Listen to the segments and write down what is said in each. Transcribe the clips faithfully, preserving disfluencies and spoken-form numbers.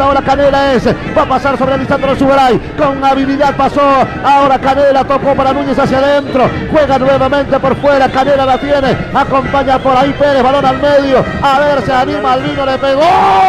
pelota, ahora Canela es, va a pasar sobre Lisandro Zugaray, con habilidad pasó, ahora Canela tocó para Núñez hacia adentro, juega nuevamente por fuera, Canela la tiene, acompaña por ahí Pérez, balón al medio, a ver, se anima Albino, le pegó,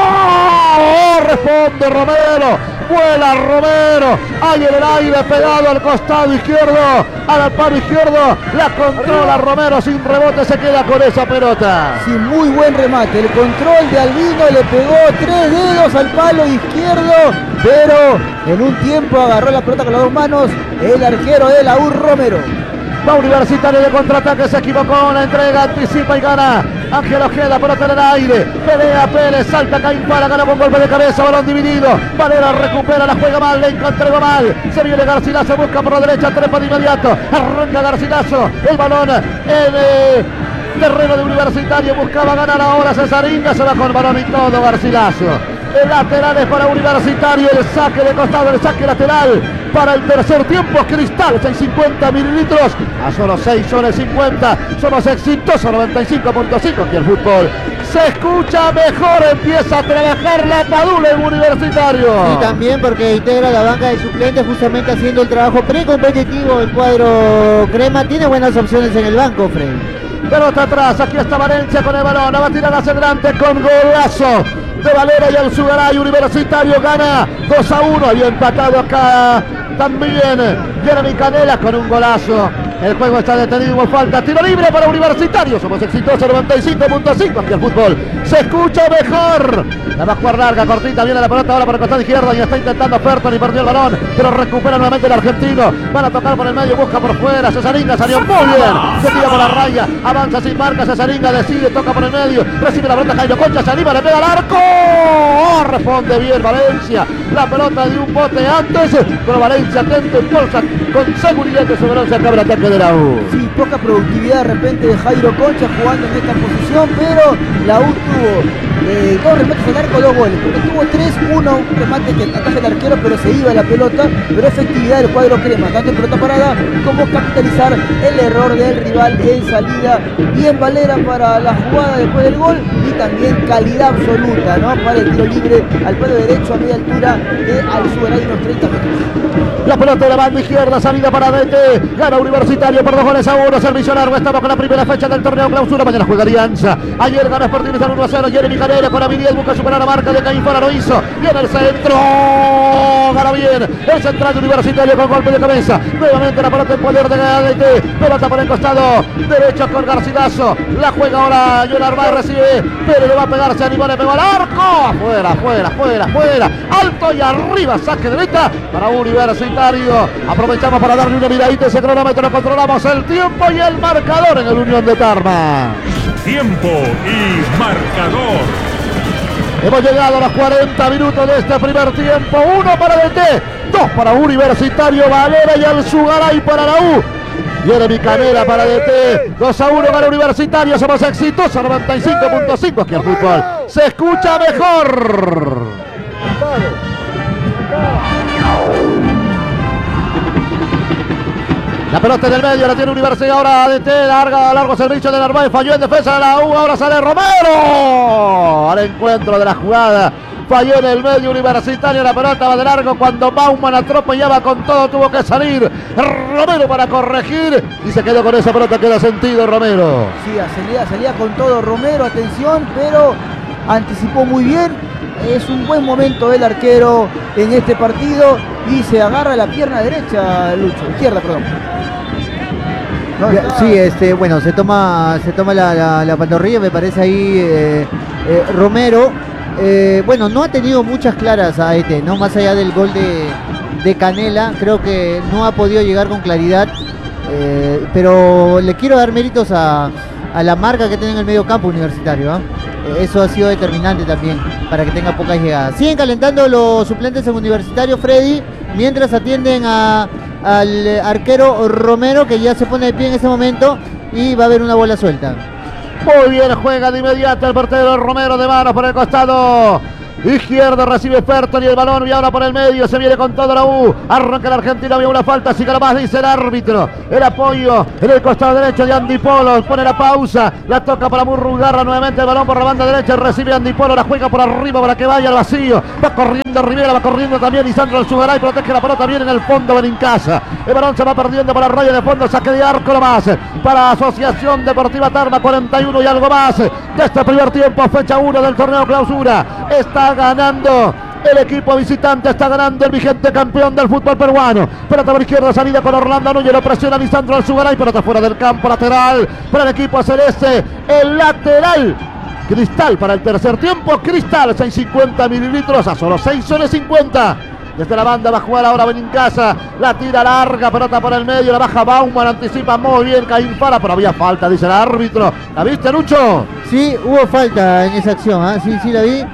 responde Romero, vuela Romero, ahí en el aire pegado al costado izquierdo, al palo izquierdo, la controla Romero, sin rebote se queda con esa pelota. Sí, muy buen remate, el control de Albino, le pegó tres dedos al palo izquierdo, pero en un tiempo agarró la pelota con las dos manos el arquero de la U, Romero. Va Universitario de contraataque, se equivocó, la entrega, anticipa y gana. Ángel Ojeda, pelota en el aire, pelea Pérez, salta Caín para, gana con golpe de cabeza, balón dividido. Valera recupera, la juega mal, le entregó mal. Se viene Garcilaso, busca por la derecha, trepa de inmediato. Arranca Garcilaso, el balón en eh, terreno de Universitario, buscaba ganar ahora Cesaringa, se va con balón y todo Garcilaso. El lateral es para Universitario, el saque de costado, el saque lateral para el tercer tiempo. Cristal, seiscientos cincuenta mililitros, a solo seis soles cincuenta. Somos exitosos, noventa y cinco punto cinco. Aquí el fútbol se escucha mejor, empieza a trabajar la Padula en Universitario. Y también porque integra la banca de suplentes, justamente haciendo el trabajo precompetitivo. El cuadro crema tiene buenas opciones en el banco, Freddy. Pelota atrás, aquí está Valencia con el balón, la va a tirar hacia adelante con golazo de Valera y el Zugaray. Universitario gana dos a uno, había empatado acá también Jeremy Canela con un golazo. El juego está detenido por falta, tiro libre para Universitario. Somos exitosos, noventa y cinco punto cinco. Aquí el fútbol se escucha mejor. La va a jugar larga, cortita, viene la pelota ahora por el costado izquierdo y está intentando Ferton y perdió el balón, pero recupera nuevamente el argentino. Van a tocar por el medio, busca por fuera. Cesaringa salió muy bien, se tira por la raya, avanza sin marca. Cesaringa decide, toca por el medio, recibe la pelota Jairo Concha, se anima, le pega al arco. Oh, responde bien Valencia. La pelota de un bote antes, pero Valencia atento, impulsa con seguridad que su balón se acaba el ataque de la U. Sí, poca productividad de repente de Jairo Concha jugando en esta posición, pero la U tuvo eh, dos remates al arco, dos goles, porque tuvo tres, uno, un remate que ataja el arquero, pero se iba la pelota, pero efectividad del cuadro crema, tanto en pelota parada como capitalizar el error del rival en salida. Bien Valera para la jugada después del gol y también calidad absoluta, ¿no? Para el tiro libre al palo derecho a media altura de Al-Zugaray, unos treinta metros. La pelota de la banda izquierda, salida para D T, gana Universitario por dos goles a uno, servicio largo, estamos con la primera fecha del torneo clausura, mañana juega Alianza, ayer ganó Sporting Cristal uno a cero, Jeremy Canela con habilidad, busca superar la marca de Caín, Fora lo hizo, viene el centro, gana bien, el central de Universitario con golpe de cabeza, nuevamente la pelota en poder de D T, pelota por el costado derecho con Garcilaso, la juega ahora John Armay, recibe, pero le va a pegar, se animó, le pegó al arco, afuera, afuera, afuera, afuera, alto y arriba, saque de meta para Universitario. Aprovechamos para darle una miradita a ese cronómetro, controlamos el tiempo y el marcador en el Unión de Tarma. Tiempo y marcador. Hemos llegado a los cuarenta minutos de este primer tiempo. Uno para D T, dos para Universitario, Valera y Al-Zugaray para la U. Jeremy Canela para D T, dos a uno para Universitario, somos exitosos, noventa y cinco punto cinco. Aquí el fútbol se escucha mejor. La pelota en el medio, la tiene Universidad, ahora D T, larga, largo servicio de Narváez, falló en defensa de la U, ahora sale Romero al encuentro de la jugada, falló en el medio Universitario, la pelota va de largo cuando Bauman atropellaba con todo, tuvo que salir Romero para corregir y se quedó con esa pelota, queda sentido Romero. Sí, salía, salía con todo Romero, atención, pero anticipó muy bien. Es un buen momento del arquero en este partido y se agarra la pierna derecha, Lucho, izquierda, perdón. No, sí, este, bueno, se toma, se toma la, la, la pantorrilla, me parece ahí eh, eh, Romero. Eh, bueno, no ha tenido muchas claras a E T, ¿no? Más allá del gol de, de Canela, creo que no ha podido llegar con claridad, eh, pero le quiero dar méritos a, a la marca que tiene en el medio campo Universitario, ¿eh? Eso ha sido determinante también para que tenga pocas llegadas. Siguen calentando los suplentes en Universitario, Freddy, mientras atienden a, al arquero Romero, que ya se pone de pie en ese momento y va a haber una bola suelta. Muy bien, juega de inmediato el portero Romero de manos por el costado izquierdo, recibe Ferton y el balón y ahora por el medio se viene con todo la U, arranca el argentino, había una falta, sigue más, dice el árbitro, el apoyo en el costado derecho de Andy Polo, pone la pausa, la toca para Murrugarra, nuevamente el balón por la banda derecha, recibe Andy Polo, la juega por arriba para que vaya al vacío, va corriendo de Rivera, va corriendo también Lisandro Alzugaray, protege la pelota bien en el fondo Benincasa. El balón se va perdiendo por la raya de fondo, saque de arco nomás para Asociación Deportiva Tarma, cuarenta y uno y algo más de este primer tiempo, fecha uno del torneo clausura. Está ganando el equipo visitante, está ganando el vigente campeón del fútbol peruano. Pelota por izquierda, salida con Orlando Núñez, lo presiona Lisandro Alzugaray, pelota fuera del campo, lateral para el equipo celeste, el lateral Cristal para el tercer tiempo. Cristal, seiscientos cincuenta mililitros a solo seis soles cincuenta. Desde la banda va a jugar ahora Benincasa, la tira larga, pelota por el medio, la baja Bauman, anticipa muy bien Caín Fara, pero había falta, dice el árbitro. ¿La viste, Lucho? Sí, hubo falta en esa acción, ¿eh? sí, sí la vi.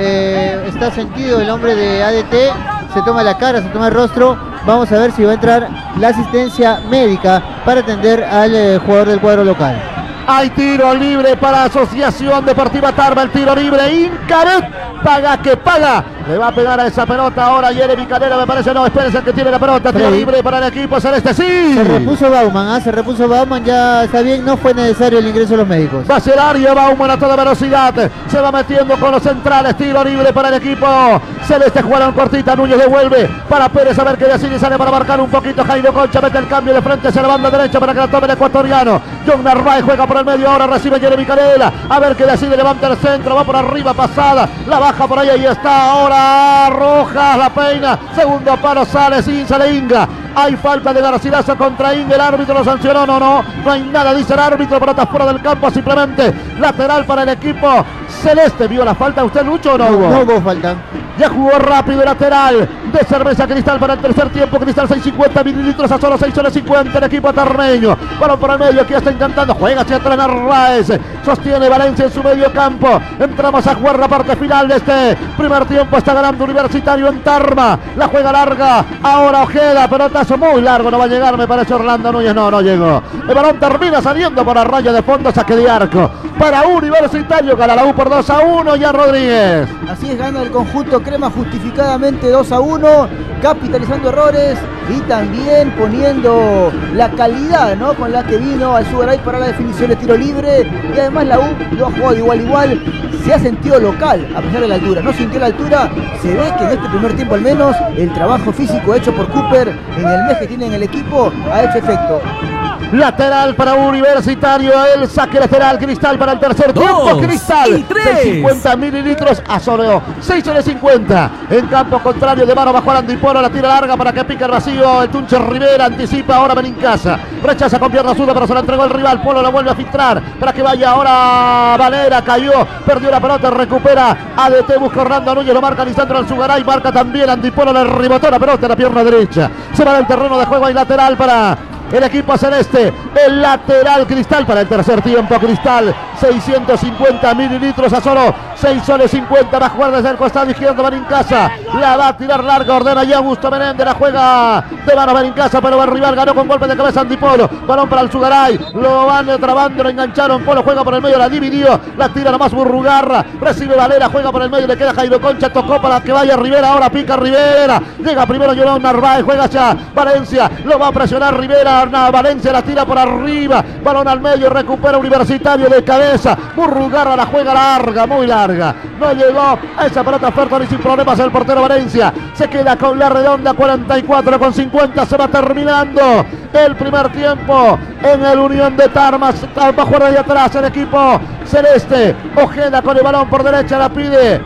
Eh, está sentido el hombre de A D T, se toma la cara, se toma el rostro. Vamos a ver si va a entrar la asistencia médica para atender al eh, jugador del cuadro local. Hay tiro libre para Asociación Deportiva Tarma, el tiro libre, Incaret, paga que paga, le va a pegar a esa pelota ahora Jeremy Canela, me parece, no, espérense que tiene la pelota, tiro Freddy. libre para el equipo celeste, sí. Se repuso Bauman, ¿eh? se repuso Bauman, ya está bien, no fue necesario el ingreso de los médicos. Va a ser Ario Bauman a toda velocidad, se va metiendo con los centrales, tiro libre para el equipo celeste, jugaron cortita, Núñez devuelve para Pérez, a ver qué decide, sale para marcar un poquito, Jairo Concha mete el cambio de frente hacia la banda derecha para que la tome el ecuatoriano, John Narváez juega por el medio, ahora recibe Jeremy Canela, a ver qué decide, levanta el centro, va por arriba, pasada, la baja por ahí, ahí está, ahora Rojas, la peina, segundo palo, sale sin, sale Inga, hay falta de Garcilaso contra Inga, el árbitro lo sancionó, no, no, no hay nada, dice el árbitro, pelota fuera del campo, simplemente lateral para el equipo celeste. ¿Vio la falta usted, Lucho, o no hubo? No hubo falta. Ya jugó rápido el lateral de Cerveza Cristal para el tercer tiempo. Cristal seiscientos cincuenta mililitros a solo seis soles cincuenta. El equipo tarmeño. Balón por el medio. Aquí está intentando. Juega hacia atrás Narváez. Sostiene Valencia en su medio campo. Entramos a jugar la parte final de este primer tiempo. Está ganando Universitario en Tarma. La juega larga. Ahora Ojeda. Pelotazo muy largo. No va a llegar, me parece, Orlando Núñez. No, no llegó. El balón termina saliendo por la raya de fondo. Saque de arco para Universitario. Gana la U por dos a uno. Ya Rodríguez. Así es, gana el conjunto Crema justificadamente dos a uno, capitalizando errores y también poniendo la calidad, ¿no?, con la que vino Alzugaray para la definición de tiro libre. Y además la U lo ha jugado de igual a igual, se ha sentido local a pesar de la altura, no sintió la altura. Se ve que en este primer tiempo al menos el trabajo físico hecho por Cooper en el mes que tiene en el equipo ha hecho efecto. Lateral para Universitario, el saque lateral, Cristal para el tercer tiempo, Cristal, seiscientos cincuenta mililitros a solo seis soles cincuenta, en campo contrario de mano bajo al Andipolo, la tira larga para que pique el vacío, el Tunche Rivera anticipa ahora Benincasa, rechaza con pierna zurda pero se la entregó el rival, Polo la vuelve a filtrar para que vaya ahora Valera, cayó, perdió la pelota, recupera A D T, busca Orlando Núñez, lo marca Lisandro Alzugaray, marca también Andipolo, le rebotó la pelota en la pierna derecha, se va del terreno de juego y lateral para el equipo celeste, el lateral Cristal para el tercer tiempo. Cristal, seiscientos cincuenta mililitros a solo seis soles cincuenta. Va a jugar desde el costado izquierdo Benincasa, la va a tirar larga, ordena ya Augusto Menéndez, la juega de mano Benincasa, pero el rival ganó con golpe de cabeza Andipolo. Balón para Alzugaray, lo van trabando, lo engancharon, Polo juega por el medio, la dividió, la tira nomás Burrugarra, recibe Valera, juega por el medio, le queda Jairo Concha, tocó para que vaya Rivera, ahora pica Rivera, llega primero John Narváez, juega hacia Valencia, lo va a presionar Rivera, Valencia la tira por arriba, balón al medio, recupera Universitario de cabeza, Burrugarra la juega larga, muy larga, no llegó a esa pelota Ferton y sin problemas el portero Valencia, se queda con la redonda, cuarenta y cuatro con cincuenta, se va terminando el primer tiempo en el Unión de Tarmas, va a jugar de atrás el equipo celeste, Ojeda con el balón por derecha, la pide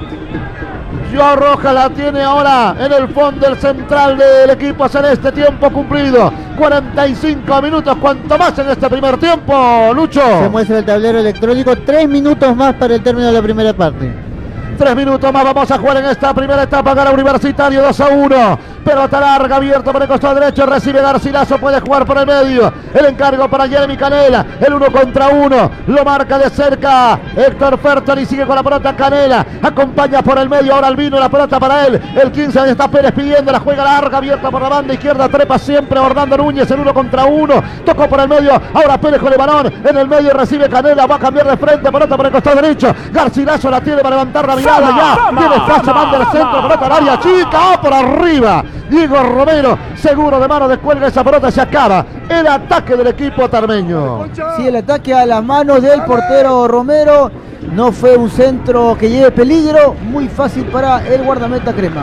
Joao Rojas, la tiene ahora en el fondo del central del equipo celeste, tiempo cumplido, cuarenta y cinco minutos, cuanto más en este primer tiempo, Lucho. Se muestra el tablero electrónico, tres minutos más para el término de la primera parte. Tres minutos más vamos a jugar en esta primera etapa, gana Universitario dos a uno. Pelota larga, abierto por el costado derecho, recibe Garcilaso, puede jugar por el medio. El encargo para Jeremy Canela, el uno contra uno, lo marca de cerca Héctor Ferton y sigue con la pelota Canela, acompaña por el medio, ahora Albino, la pelota para él, el quince, ahí está Pérez pidiendo, la juega larga, abierta por la banda izquierda, trepa siempre Orlando Núñez, el uno contra uno, tocó por el medio, ahora Pérez con el balón, en el medio recibe Canela, va a cambiar de frente, pelota por el costado derecho, Garcilaso la tiene para levantar la mirada, ya, tiene espacio, manda el centro, pelota al área chica, oh, por arriba, Diego Romero, seguro de mano, descuelga esa pelota, se acaba el ataque del equipo tarmeño. Sí, el ataque a las manos del portero Romero, no fue un centro que lleve peligro, muy fácil para el guardameta Crema.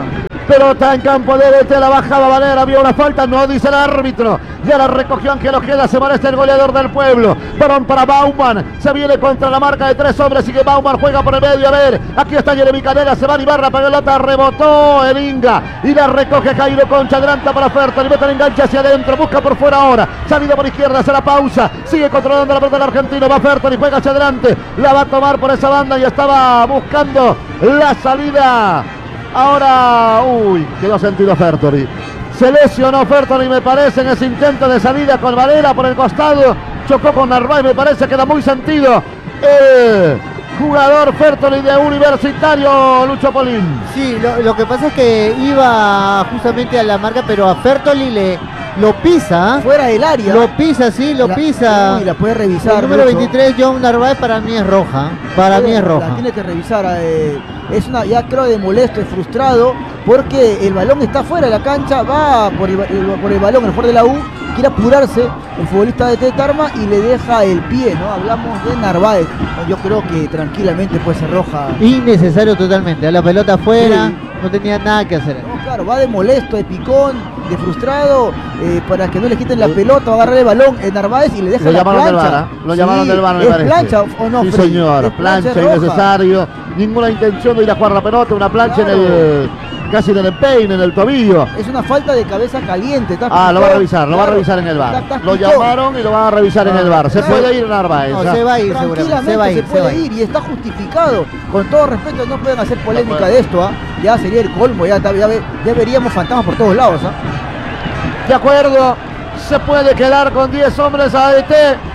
Pelota en campo de D T, la bajaba Valera, había una falta, no dice el árbitro. Ya la recogió Ángel Ojeda, se molesta el goleador del pueblo. Balón para Bauman, se viene contra la marca de tres hombres, sigue Bauman, juega por el medio, a ver, aquí está Jeremy Canela, se va a Ibarra, pelota, rebotó el Inga y la recoge Jairo Concha, adelanta para Ferto, le mete el enganche hacia adentro, busca por fuera ahora, salida por izquierda, hace la pausa, sigue controlando la pelota del argentino, va Ferto y juega hacia adelante, la va a tomar por esa banda y estaba buscando la salida. Ahora, uy, quedó sentido Fertoli. Se lesionó Fertoli, me parece, en ese intento de salida con Valera por el costado. Chocó con Narváez, me parece que da muy sentido el jugador Fertoli de Universitario, Lucho Polín. Sí, lo, lo que pasa es que iba justamente a la marca, pero a Fertoli le lo pisa. Fuera del área. Lo pisa, sí, lo la, pisa. Uy, la puede revisar. El número Lucho. veintitrés, John Narváez, para mí es roja. Para Puede, mí es roja. La tiene que revisar. Eh, es una, ya creo, de molesto y frustrado, porque el balón está fuera de la cancha, va por el, el, por el balón, el jugador de la U, quiere apurarse el futbolista de Tetarma y le deja el pie, ¿no? Hablamos de Narváez. Yo creo que tranquilamente puede ser roja. Innecesario totalmente. A la pelota afuera, Sí. no tenía nada que hacer. No, claro, va de molesto, de picón, de frustrado, eh, para que no le quiten la pelota, va a agarrar el balón en Narváez y le deja Lo la llamaron plancha. del VAR, ¿eh? Lo llamaron Sí, del VAR, me ¿es parece. plancha o no, Sí, Freddy? señor, Es plancha, es roja. innecesario, ninguna intención de ir a jugar la pelota, una plancha Claro. en el, casi en el peine, en el tobillo. Es una falta de cabeza caliente. ¿Estás Ah, lo va a picado? revisar, lo va a Claro, revisar en el VAR. estás- estás Lo picado. llamaron y lo van a revisar en el VAR. Se Claro. puede ir Narváez. No, ¿ah? se va a ir seguramente. Tranquilamente Se va a ir, se se puede va a ir. ir y está justificado. Con todo respeto, no pueden hacer polémica puede. de esto. ¿ah? Ya sería el colmo, ya, ya, ve- ya veríamos fantasmas por todos lados. ¿ah? De acuerdo, se puede quedar con diez hombres a D T.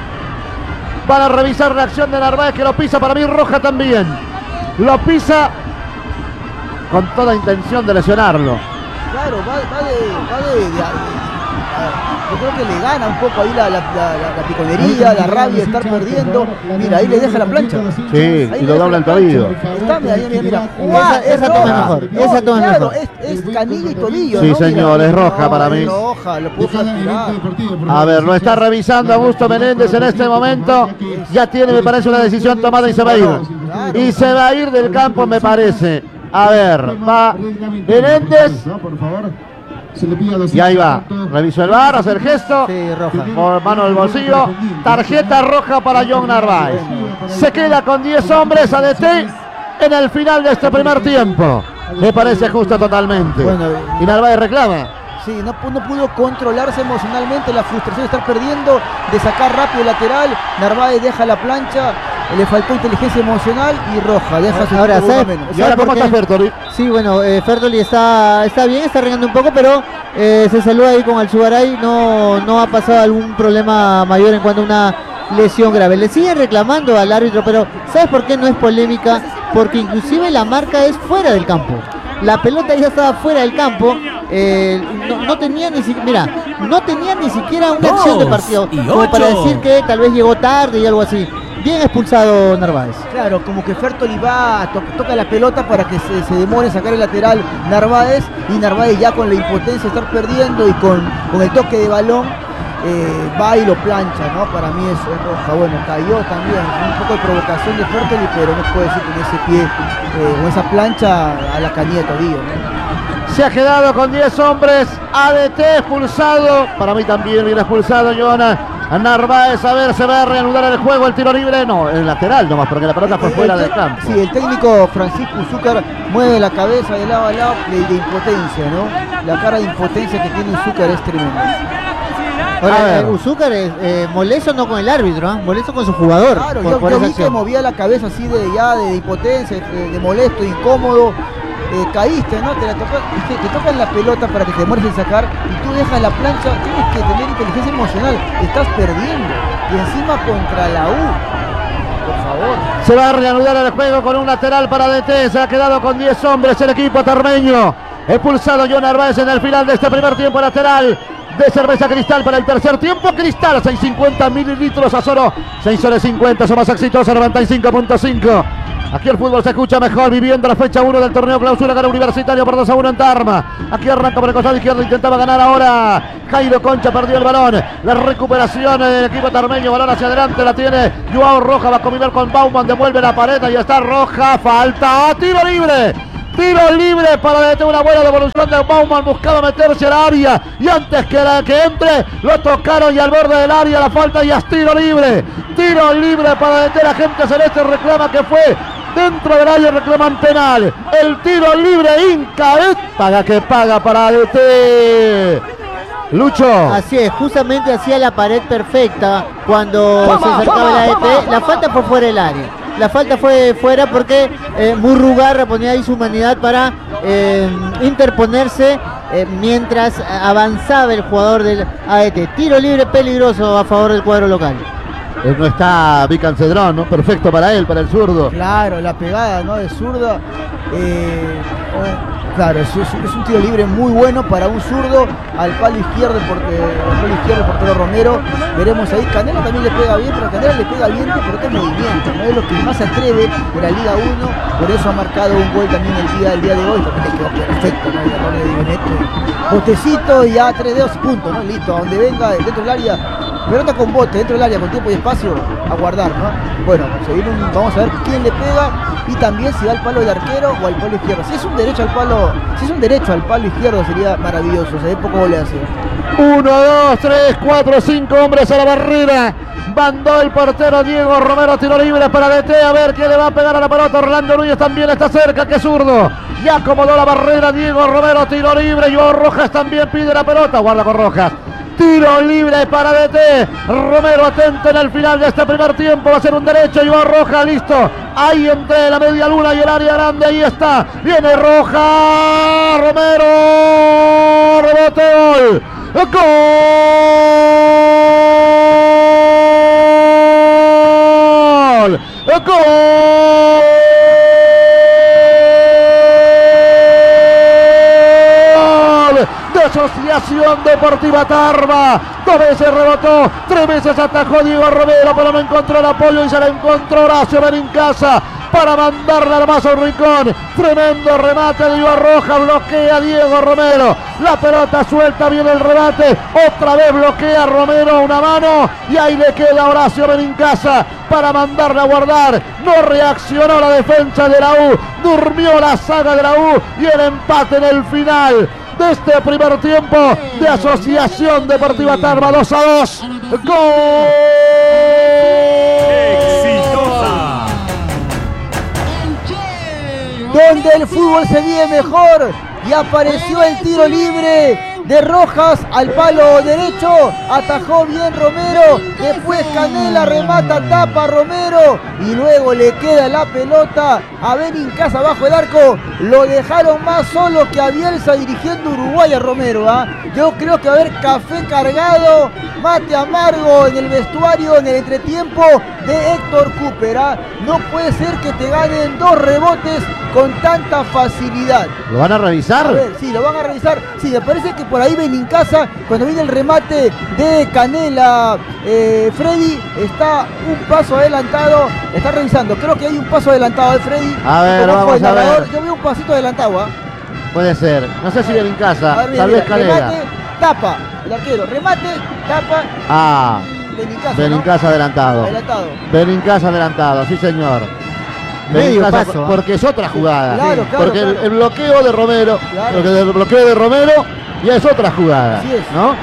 Van a revisar la acción de Narváez, que lo pisa, para mí roja también. Lo pisa con toda intención de lesionarlo. Claro, va, va de. Va de, de- de- a- yo creo que le gana un poco ahí la, la, la, la- la piconería, la rabia de estar perdiendo. Mira, ahí le deja la plancha. Sí, Ahí y le lo deja dobla el la plancha. tobillo. Está, mira, mira, mira. Esa- ¡Guau! esa Es toma es roja. mejor, No, esa toma es claro, mejor. es, es canilla y tobillo. Sí, ¿no? señor, Mira, es roja no, para es mí. roja, lo puso a tirar. A ver, lo está revisando Augusto Menéndez en este momento. Ya tiene, me parece, una decisión tomada y se va a ir. Y se va a ir del campo, me parece. A ver, va Menéndez. Y ahí va. Revisó el VAR, hace el gesto. Sí, roja. Por mano del bolsillo. Tarjeta roja para John Narváez. Se queda con diez hombres a D T en el final de este primer tiempo. Me parece justo totalmente. Bueno, Y Narváez reclama. Sí, no, pu- no pudo controlarse emocionalmente, la frustración de estar perdiendo, de sacar rápido el lateral. Narváez deja la plancha, le faltó inteligencia emocional y roja, deja su Ahora, uno ¿sabes? menos. ¿Y ahora por cómo qué? está Fertoli? Sí, bueno, eh, Fertoli está, está bien, está regando un poco, pero eh, se saluda ahí con Alzugaray. No, no ha pasado algún problema mayor en cuanto a una lesión grave. Le siguen reclamando al árbitro, pero ¿sabes por qué no es polémica? Porque inclusive la marca es fuera del campo. La pelota ya estaba fuera del campo. eh, no, no tenía ni siquiera, mira, no tenía ni siquiera una acción de partido y como para ocho. decir que tal vez llegó tarde y algo así. Bien expulsado Narváez. Claro, como que Fertoli va, to- toca la pelota para que se, se demore en sacar el lateral Narváez, y Narváez ya con la impotencia de estar perdiendo y con, con el toque de balón, eh, va y lo plancha, ¿no? Para mí es, es roja. Bueno, cayó también, fue un poco de provocación de Fertoli, pero no puede decir con ese pie, eh, con esa plancha a la canilla de tobillo, ¿no? Se ha quedado con diez hombres. A D T expulsado. Para mí también viene expulsado Joana Narváez. A ver, se va a reanudar el juego. El tiro libre. No, el lateral nomás, porque la pelota fue El- fuera el del te- campo. Sí, el técnico Francisco Zúcar mueve la cabeza de lado a lado de, de impotencia, ¿no? La cara de impotencia que tiene Zúcar es tremenda. Ahora, A ver. eh, Uzúcar es eh, molesto no con el árbitro, ¿ah? Molesto con su jugador. Claro, por, yo, por yo esa vi que acción. movía la cabeza así de ya de impotencia, de, de molesto, incómodo. Eh, caíste, ¿no? Te, la toca, te, te tocan la pelota para que te mueres en sacar y tú dejas la plancha. Tienes que tener inteligencia emocional. Estás perdiendo. Y encima contra la U. Por favor. Se va a reanudar el juego con un lateral para D T. Se ha quedado con diez hombres el equipo tarmeño. Expulsado John Narváez en el final de este primer tiempo. Lateral de cerveza Cristal para el tercer tiempo. Cristal, seiscientos cincuenta mililitros a solo seis soles cincuenta. Son más exitosos, noventa y cinco punto cinco. Aquí el fútbol se escucha mejor, viviendo la fecha uno del torneo clausura, gana Universitario por dos a uno en Tarma. Aquí arranca por el costado izquierdo, intentaba ganar ahora Jairo Concha, perdió el balón. La recuperación del equipo tarmeño, balón hacia adelante, la tiene Joao Roja, va a combinar con Bauman, devuelve la pared, y está Roja, falta, tiro libre. Tiro libre para detener una buena devolución de Bauman, buscaba meterse al área y antes que, la, que entre lo tocaron y al borde del área la falta y es tiro libre. Tiro libre para detener a gente celeste, reclama que fue dentro del área, reclaman penal. El tiro libre Inca, paga que paga para D T. Lucho. Así es, justamente hacía la pared perfecta cuando Toma, se acercaba toma, la E T. toma, La toma. falta fue fuera del área. La falta fue fuera porque eh, Murrugarra ponía ahí su humanidad para eh, interponerse eh, mientras avanzaba el jugador del A E T. Tiro libre peligroso a favor del cuadro local. Eh, No está Vican Cedrón, ¿no? Perfecto para él, para el zurdo. Claro, la pegada, ¿no? De zurda. Eh, oh, claro, es, es- es un tiro libre muy bueno para un zurdo al palo izquierdo, el porte- al palo izquierdo el portero Romero. Veremos ahí, Canela también le pega bien, pero Canela le pega bien, pero este movimiento, ¿no? Es lo que más se atreve de la Liga uno, por eso ha marcado un gol también el día, el día de hoy, también le quedó perfecto, ¿no? El error de Diveneto. Botecito y ya tres dedos, punto, ¿no? Listo, a donde venga, dentro del área, pelota con bote, dentro del área, con tiempo y espacio, a guardar, ¿no? Bueno, se viene un- vamos a ver quién le pega y también si va al palo del arquero o al palo izquierdo. Si es un derecho al palo, si es un derecho al palo izquierdo sería maravilloso, se ve poco gol hace. Uno, dos, tres, cuatro, cinco hombres a la barrera. Mandó el portero Diego Romero, tiro libre para D T. A ver quién le va a pegar a la pelota. Orlando Núñez también está cerca, que zurdo. Ya acomodó la barrera Diego Romero, tiro libre. Joao Rojas también pide la pelota. Guarda con Rojas. Tiro libre para D T. Romero atento en el final de este primer tiempo. Va a ser un derecho. Joao Rojas, listo. Ahí entre la media luna y el área grande. Ahí está. Viene Rojas. Romero. Rebote, gol. ¡Gol! ¡Gol! De Asociación Deportiva Tarma. Dos veces rebotó, tres veces atajó Diego Romero, pero no encontró el apoyo y se la encontró Horacio Benincasa para mandarla al más al rincón. Tremendo remate de Joao Rojas, bloquea a Diego Romero. La pelota suelta, viene el remate. Otra vez bloquea a Romero una mano y ahí le queda Horacio Benincasa para mandarla a guardar. No reaccionó la defensa de la U, durmió la saga de la U y el empate en el final de este primer tiempo de Asociación Deportiva Tarma. Dos a dos. ¡Gol! Exitosa. Donde el fútbol se vive mejor y apareció el tiro libre de Rojas al palo derecho, atajó bien Romero, después Canela remata, tapa Romero y luego le queda la pelota a Benincasa bajo el arco. Lo dejaron más solo que a Bielsa dirigiendo Uruguay a Romero, ¿ah? Yo creo que va a haber café cargado, mate amargo en el vestuario en el entretiempo de Héctor Cooper, ¿ah? No puede ser que te ganen dos rebotes con tanta facilidad. ¿Lo van a revisar? A ver, sí, lo van a revisar. Sí, me parece que por ahí Benincasa, cuando viene el remate de Canela, eh, Freddy está un paso adelantado. Está revisando, creo que hay un paso adelantado de Freddy. A ver, Como vamos el a narrador, ver. Yo veo un pasito adelantado, ¿ah? Puede ser. No sé si Benincasa, A ver, mira, tal vez mira, Canela. remate, tapa, el arquero, remate, tapa, Ah, Benincasa, Benincasa ¿no? adelantado. Adelantado. Benincasa adelantado, sí señor. Medio Benincasa, paso, ¿ah? porque es otra jugada. Claro, claro, porque el- claro. El, bloqueo de Romero, Claro. porque el bloqueo de Romero ya es otra jugada, Así es. ¿no?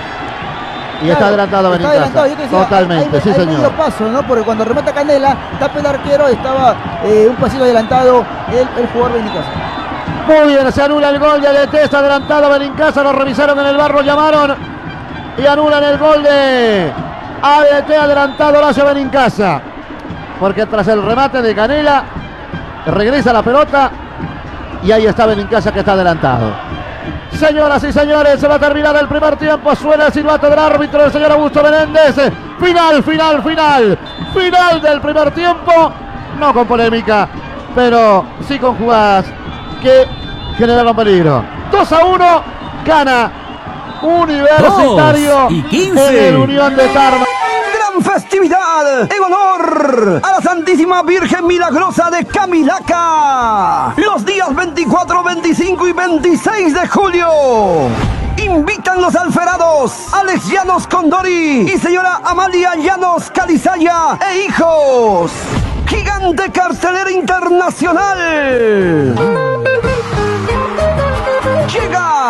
Y está Claro, adelantado está Benincasa. adelantado, yo te decía, Totalmente, hay, sí hay señor. medio paso, ¿no? Porque cuando remata Canela, tapa el arquero, estaba eh, un pasito adelantado el, el jugador Benincasa. Muy bien, se anula el gol de A D T, está adelantado Benincasa, lo revisaron en el barro, llamaron y anulan el gol de A D T, adelantado Horacio Benincasa. Porque tras el remate de Canela, regresa la pelota y ahí está Benincasa que está adelantado. Señoras y señores, se va a terminar el primer tiempo, suena el silbato del árbitro, el señor Augusto Menéndez. Final, final, final, final del primer tiempo, no con polémica, pero sí con jugadas que generaron peligro. dos a uno, gana Universitario Dos y quince. en el Unión de Tarma. Gran festividad en honor a la Santísima Virgen Milagrosa de Camilaca. Los días veinticuatro, veinticinco y veintiséis de julio. Invitan los alferados Alex Llanos Condori y señora Amalia Llanos Calizaya e hijos. Gigante cartelera internacional.